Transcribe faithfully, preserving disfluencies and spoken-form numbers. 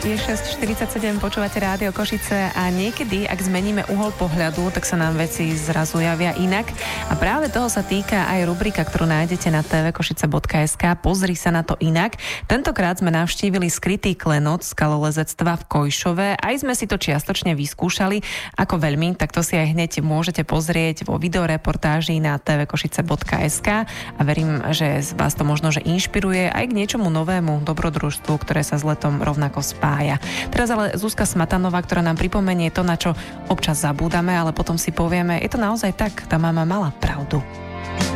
Je šesť štyridsaťsedem, počúvate Rádio Košice a niekedy, ak zmeníme uhol pohľadu, tak sa nám veci zrazu javia inak. A práve toho sa týka aj rubrika, ktorú nájdete na té vé košice bodka es ká. Pozri sa na to inak. Tentokrát sme navštívili skrytý klenot skalolezectva v Kojšove. Aj sme si to čiastočne vyskúšali. Ako veľmi, tak to si aj hneď môžete pozrieť vo videoreportáži na té vé košice bodka es ká a verím, že vás to možno že inšpiruje aj k niečomu novému dobrodružstvu, ktoré sa s letom rovnako spája. Teraz ale Zuzka Smatanová, ktorá nám pripomenie to, na čo občas zabúdame, ale potom si povieme, je to naozaj tak, tá mama mala pravdu.